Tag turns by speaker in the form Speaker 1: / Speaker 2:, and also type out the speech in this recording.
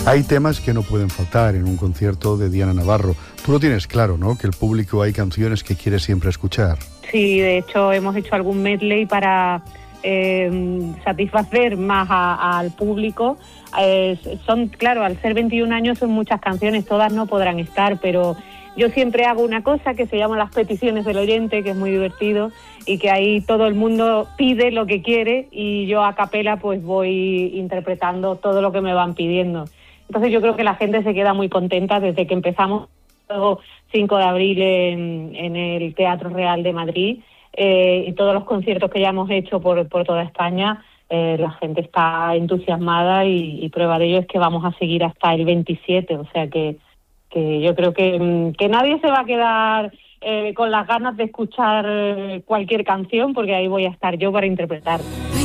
Speaker 1: Hay temas que no pueden faltar en un concierto de Diana Navarro. Tú lo tienes claro, ¿no? Que el público hay canciones que quiere siempre escuchar.
Speaker 2: Sí, de hecho hemos hecho algún medley para satisfacer más al público. Claro, al ser 21 años son muchas canciones, todas no podrán estar, pero yo siempre hago una cosa que se llama las peticiones del oyente, que es muy divertido, y que ahí todo el mundo pide lo que quiere y yo a capela pues voy interpretando todo lo que me van pidiendo. Entonces yo creo que la gente se queda muy contenta desde que empezamos el 5 de abril en el Teatro Real de Madrid, y todos los conciertos que ya hemos hecho por toda España. La gente está entusiasmada y prueba de ello es que vamos a seguir hasta el 27, o sea que yo creo que nadie se va a quedar con las ganas de escuchar cualquier canción, porque ahí voy a estar yo para interpretar.